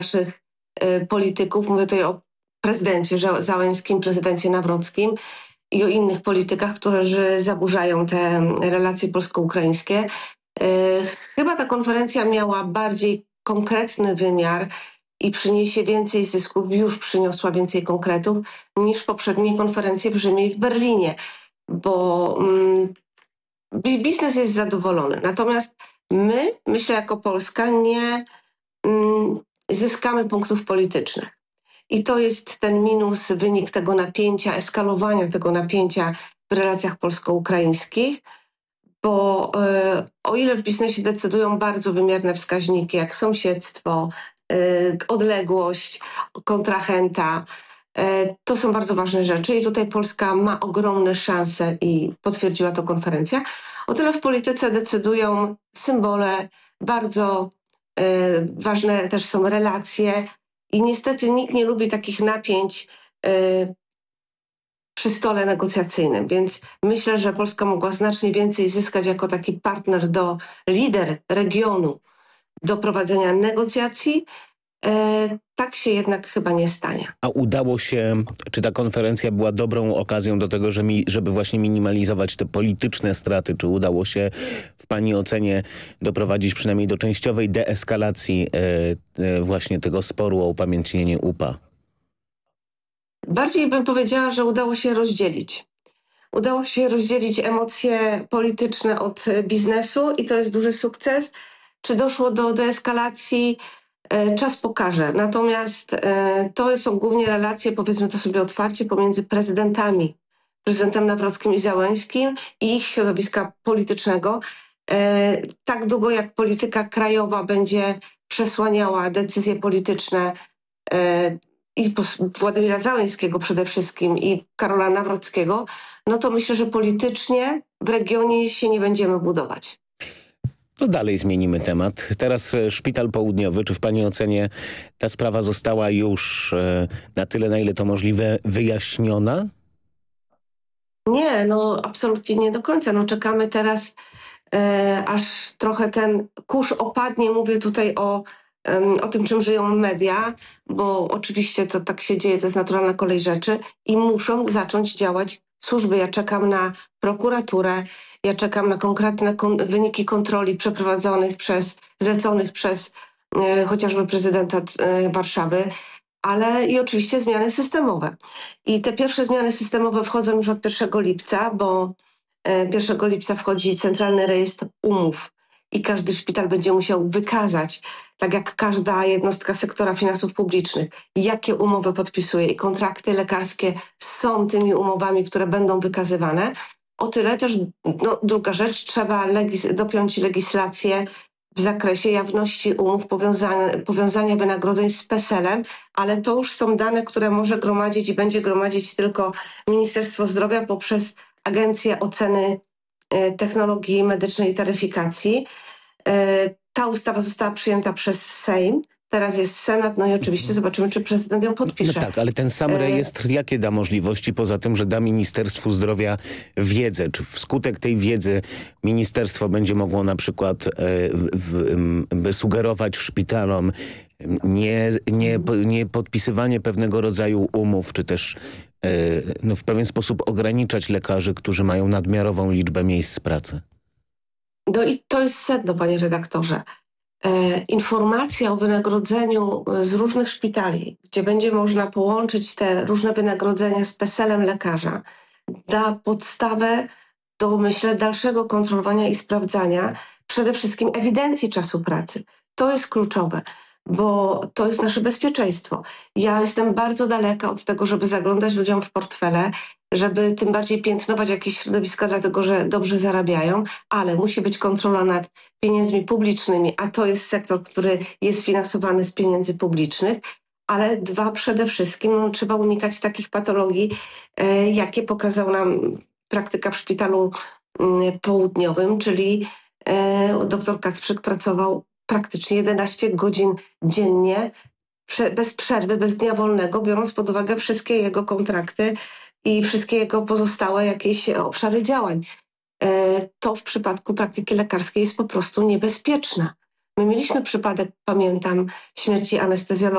naszych polityków, mówię tutaj o prezydencie Załęskim, prezydencie Nawrockim i o innych politykach, którzy zaburzają te relacje polsko-ukraińskie. Chyba ta konferencja miała bardziej konkretny wymiar i przyniesie więcej zysków, już przyniosła więcej konkretów niż poprzednie konferencje w Rzymie i w Berlinie, bo biznes jest zadowolony. Natomiast my, myślę, jako Polska nie zyskamy punktów politycznych. I to jest ten minus, wynik tego napięcia, eskalowania tego napięcia w relacjach polsko-ukraińskich, bo o ile w biznesie decydują bardzo wymierne wskaźniki, jak sąsiedztwo, odległość kontrahenta, to są bardzo ważne rzeczy i tutaj Polska ma ogromne szanse i potwierdziła to konferencja. O tyle w polityce decydują symbole, bardzo ważne też są relacje i niestety nikt nie lubi takich napięć przy stole negocjacyjnym, więc myślę, że Polska mogła znacznie więcej zyskać jako taki partner lider regionu do prowadzenia negocjacji. Tak się jednak chyba nie stanie. A udało się, czy ta konferencja była dobrą okazją do tego, żeby właśnie minimalizować te polityczne straty? Czy udało się w pani ocenie doprowadzić przynajmniej do częściowej deeskalacji właśnie tego sporu o upamiętnienie UPA? Bardziej bym powiedziała, że udało się rozdzielić. Udało się rozdzielić emocje polityczne od biznesu i to jest duży sukces. Czy doszło do deeskalacji? Czas pokaże. Natomiast to są głównie relacje, powiedzmy to sobie otwarcie, pomiędzy prezydentem Nawrockim i Załęskim i ich środowiska politycznego. Tak długo jak polityka krajowa będzie przesłaniała decyzje polityczne i Władimira Załęskiego przede wszystkim i Karola Nawrockiego, no to myślę, że politycznie w regionie się nie będziemy budować. To dalej zmienimy temat. Teraz Szpital Południowy. Czy w pani ocenie ta sprawa została już na tyle, na ile to możliwe, wyjaśniona? Nie, no absolutnie nie do końca. No czekamy teraz, aż trochę ten kurz opadnie. Mówię tutaj o tym, czym żyją media, bo oczywiście to tak się dzieje, to jest naturalna kolej rzeczy i muszą zacząć działać służby. Ja czekam na prokuraturę, ja czekam na konkretne wyniki kontroli zleconych przez chociażby prezydenta Warszawy, ale i oczywiście zmiany systemowe. I te pierwsze zmiany systemowe wchodzą już od 1 lipca, bo 1 lipca wchodzi Centralny Rejestr Umów i każdy szpital będzie musiał wykazać, tak jak każda jednostka sektora finansów publicznych, jakie umowy podpisuje i kontrakty lekarskie są tymi umowami, które będą wykazywane. O tyle też, druga rzecz, trzeba dopiąć legislację w zakresie jawności umów, powiązania wynagrodzeń z PESEL-em, ale to już są dane, które może gromadzić i będzie gromadzić tylko Ministerstwo Zdrowia poprzez Agencję Oceny Technologii Medycznej i Taryfikacji. Ta ustawa została przyjęta przez Sejm. Teraz jest Senat, no i oczywiście zobaczymy, czy prezydent ją podpisze. No tak, ale ten sam rejestr jakie da możliwości, poza tym, że da Ministerstwu Zdrowia wiedzę? Czy wskutek tej wiedzy ministerstwo będzie mogło na przykład sugerować szpitalom nie podpisywanie pewnego rodzaju umów, czy też w pewien sposób ograniczać lekarzy, którzy mają nadmiarową liczbę miejsc pracy? No i to jest sedno, panie redaktorze. Informacja o wynagrodzeniu z różnych szpitali, gdzie będzie można połączyć te różne wynagrodzenia z PESEL-em lekarza, da podstawę do, myślę, dalszego kontrolowania i sprawdzania przede wszystkim ewidencji czasu pracy. To jest kluczowe, bo to jest nasze bezpieczeństwo. Ja jestem bardzo daleka od tego, żeby zaglądać ludziom w portfele, żeby tym bardziej piętnować jakieś środowiska, dlatego że dobrze zarabiają, ale musi być kontrola nad pieniędzmi publicznymi, a to jest sektor, który jest finansowany z pieniędzy publicznych. Ale przede wszystkim trzeba unikać takich patologii, jakie pokazał nam praktyka w Szpitalu Południowym, czyli dr Kacprzyk pracował praktycznie 11 godzin dziennie, bez przerwy, bez dnia wolnego, biorąc pod uwagę wszystkie jego kontrakty i wszystkie jego pozostałe jakieś obszary działań. To w przypadku praktyki lekarskiej jest po prostu niebezpieczne. My mieliśmy przypadek, pamiętam, śmierci anestezjologa